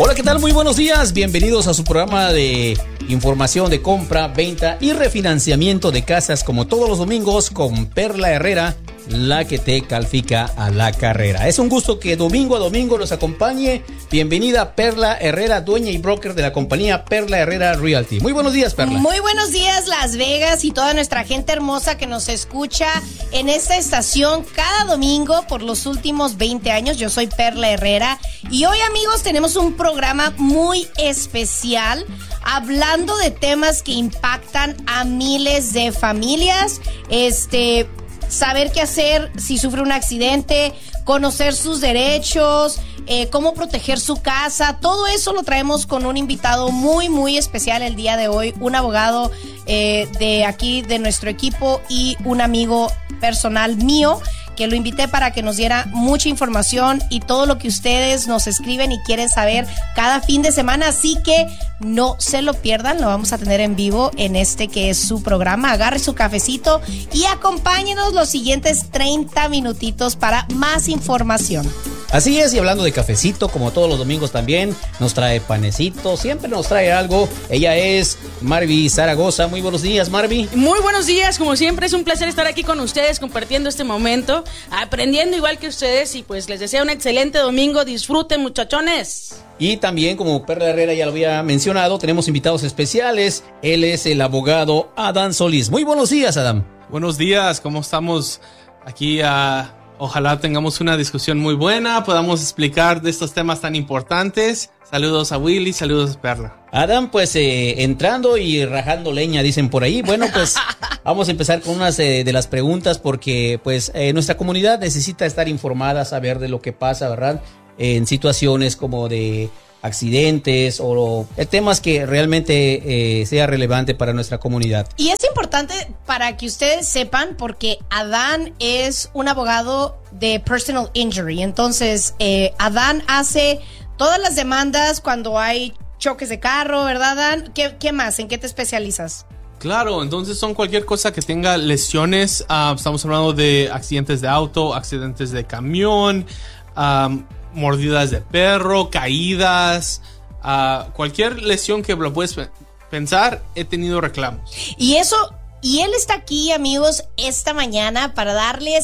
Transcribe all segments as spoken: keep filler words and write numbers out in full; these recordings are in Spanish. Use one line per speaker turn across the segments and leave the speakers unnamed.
Hola, ¿qué tal? Muy buenos días. Bienvenidos a su programa de información de compra, venta y refinanciamiento de casas, como todos los domingos, con Perla Herrera, la que te califica a la carrera. Es un gusto que domingo a domingo nos acompañe. Bienvenida Perla Herrera, dueña y broker de la compañía Perla Herrera Realty. Muy buenos días, Perla.
Muy buenos días, Las Vegas, y toda nuestra gente hermosa que nos escucha en esta estación cada domingo por los últimos veinte años. Yo soy Perla Herrera y hoy, amigos, tenemos un programa muy especial hablando de temas que impactan a miles de familias. Este... Saber qué hacer si sufre un accidente, conocer sus derechos, eh, cómo proteger su casa. Todo eso lo traemos con un invitado muy, muy especial el día de hoy. Un abogado eh, de aquí, de nuestro equipo, y un amigo personal mío, que lo invité para que nos diera mucha información y todo lo que ustedes nos escriben y quieren saber cada fin de semana. Así que no se lo pierdan, lo vamos a tener en vivo en este que es su programa. Agarre su cafecito y acompáñenos los siguientes treinta minutitos para más información.
Así es, y hablando de cafecito, como todos los domingos también, nos trae panecito, siempre nos trae algo. Ella es Marvi Zaragoza. Muy buenos días, Marvi.
Muy buenos días, como siempre es un placer estar aquí con ustedes compartiendo este momento, aprendiendo igual que ustedes, y pues les deseo un excelente domingo. Disfruten, muchachones.
Y también, como Perla Herrera ya lo había mencionado, tenemos invitados especiales. Él es el abogado Adán Solís. Muy buenos días, Adán.
Buenos días, ¿cómo estamos aquí? Uh, ojalá tengamos una discusión muy buena, podamos explicar de estos temas tan importantes. Saludos a Willy, saludos a Perla.
Adán, pues eh, entrando y rajando leña, dicen por ahí. Bueno, pues vamos a empezar con unas eh, de las preguntas, porque pues eh, nuestra comunidad necesita estar informada, saber de lo que pasa, ¿verdad? En situaciones como de accidentes o eh, temas que realmente eh, sea relevante para nuestra comunidad.
Y es importante para que ustedes sepan, porque Adán es un abogado de personal injury. Entonces, eh, Adán hace todas las demandas cuando hay choques de carro, ¿verdad, Adán? ¿Qué, qué más? ¿En qué te especializas?
Claro, entonces son cualquier cosa que tenga lesiones. Uh, estamos hablando de accidentes de auto, accidentes de camión, um, mordidas de perro, caídas, uh, cualquier lesión que lo puedes pensar, he tenido reclamos.
Y eso, y él está aquí, amigos, esta mañana para darles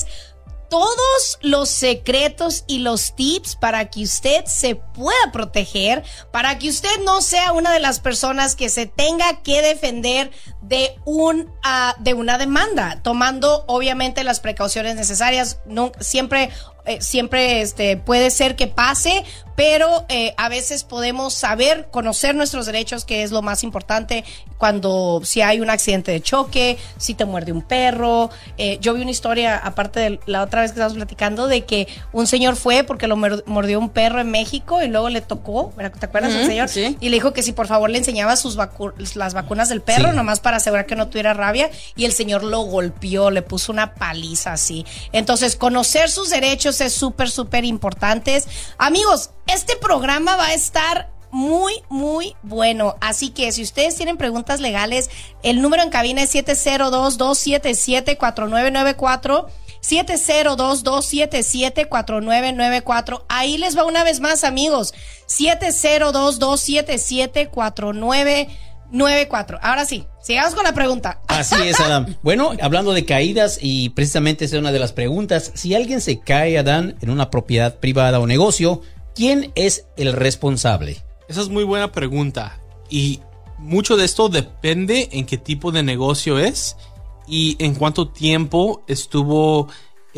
todos los secretos y los tips para que usted se pueda proteger, para que usted no sea una de las personas que se tenga que defender de un uh, de una demanda, tomando obviamente las precauciones necesarias. No, siempre eh, siempre este puede ser que pase, pero eh, a veces podemos saber, conocer nuestros derechos, que es lo más importante cuando si hay un accidente de choque, si te muerde un perro. Eh, yo vi una historia, aparte de la otra vez que estábamos platicando, de que un señor fue porque lo mordió un perro en México y luego le tocó, ¿te acuerdas del uh-huh, señor? Sí. Y le dijo que si por favor le enseñaba sus vacu- las vacunas del perro, sí, nomás para asegurar que no tuviera rabia, y el señor lo golpeó, le puso una paliza así. Entonces, conocer sus derechos es súper, súper importante. Amigos, este programa va a estar muy, muy bueno. Así que si ustedes tienen preguntas legales, el número en cabina es siete cero dos, dos siete siete, cuatro nueve nueve cuatro. siete cero dos, dos siete siete, cuatro nueve nueve cuatro. Ahí les va una vez más, amigos. siete cero dos, dos siete siete, cuatro nueve nueve cuatro. Ahora sí, sigamos con la pregunta.
Así es, Adán. Bueno, hablando de caídas, y precisamente esa es una de las preguntas. Si alguien se cae, Adán, en una propiedad privada o negocio, ¿quién es el responsable?
Esa es muy buena pregunta, y mucho de esto depende en qué tipo de negocio es y en cuánto tiempo estuvo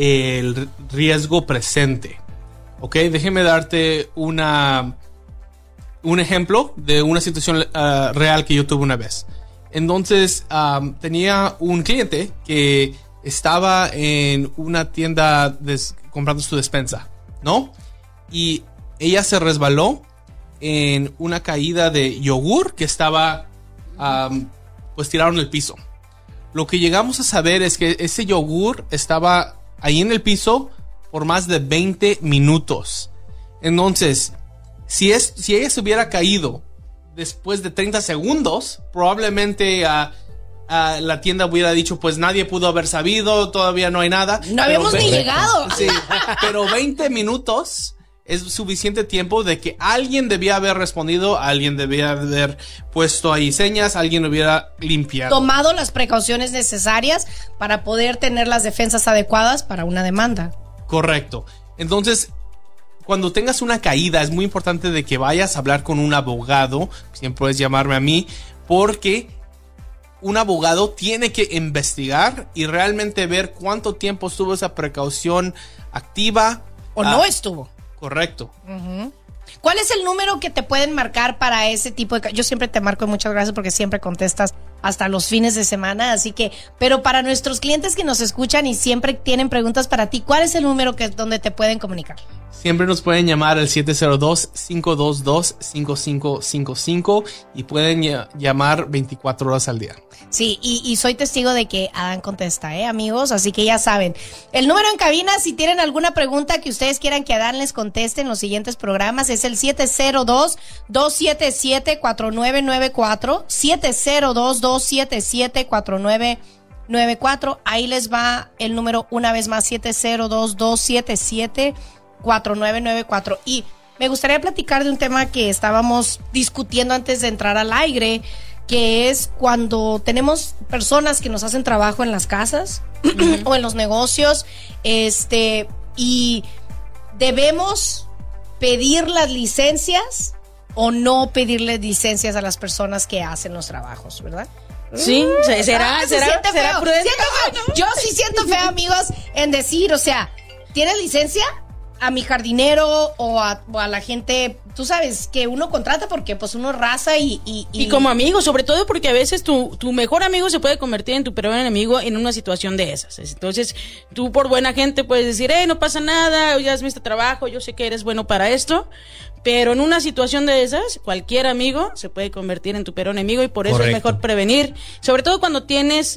el riesgo presente. Ok, déjeme darte una, un ejemplo de una situación uh, real que yo tuve una vez. Entonces, um, tenía un cliente que estaba en una tienda des- comprando su despensa, ¿no? Y ella se resbaló en una caída de yogur que estaba um, pues tirado en el piso. Lo que llegamos a saber es que ese yogur estaba ahí en el piso por más de veinte minutos. Entonces, si, es, si ella se hubiera caído después de treinta segundos, probablemente uh, uh, la tienda hubiera dicho, pues nadie pudo haber sabido, todavía no hay nada.
No habíamos ni llegado.
Sí, pero veinte minutos es suficiente tiempo de que alguien debía haber respondido, alguien debía haber puesto ahí señas, alguien hubiera limpiado.
Tomado las precauciones necesarias para poder tener las defensas adecuadas para una demanda.
Correcto. Entonces, cuando tengas una caída, es muy importante de que vayas a hablar con un abogado. Siempre puedes llamarme a mí, porque un abogado tiene que investigar y realmente ver cuánto tiempo estuvo esa precaución activa.
O ah, no estuvo.
Correcto.
Uh-huh. ¿Cuál es el número que te pueden marcar para ese tipo de... Yo siempre te marco y muchas gracias porque siempre contestas hasta los fines de semana, así que... Pero para nuestros clientes que nos escuchan y siempre tienen preguntas para ti, ¿cuál es el número que donde te pueden comunicar?
Siempre nos pueden llamar al siete cero dos, cinco dos dos, cinco cinco cinco cinco y pueden llamar veinticuatro horas al día.
Sí, y, y soy testigo de que Adán contesta, ¿eh, amigos? Así que ya saben. El número en cabina, si tienen alguna pregunta que ustedes quieran que Adán les conteste en los siguientes programas, es el siete cero dos, dos siete siete, cuatro nueve nueve cuatro, siete cero dos, dos siete siete, cuatro nueve nueve cuatro. Ahí les va el número una vez más, siete cero dos, dos siete siete, cuatro nueve nueve cuatro. Y me gustaría platicar de un tema que estábamos discutiendo antes de entrar al aire, que es cuando tenemos personas que nos hacen trabajo en las casas uh-huh. o en los negocios, este, y debemos pedir las licencias o no pedirles licencias a las personas que hacen los trabajos, ¿verdad?
Sí, será, será, será, será prudente.
Siento feo. Yo sí siento feo, amigos, en decir, o sea, ¿tienes licencia? A mi jardinero o a, o a la gente, tú sabes, que uno contrata porque pues uno raza y... Y,
y... y como amigo, sobre todo porque a veces tu, tu mejor amigo se puede convertir en tu peor enemigo en una situación de esas. Entonces, tú por buena gente puedes decir, hey, no pasa nada, ya hazme este trabajo, yo sé que eres bueno para esto. Pero en una situación de esas, cualquier amigo se puede convertir en tu peor enemigo y por eso Correcto. Es mejor prevenir. Sobre todo cuando tienes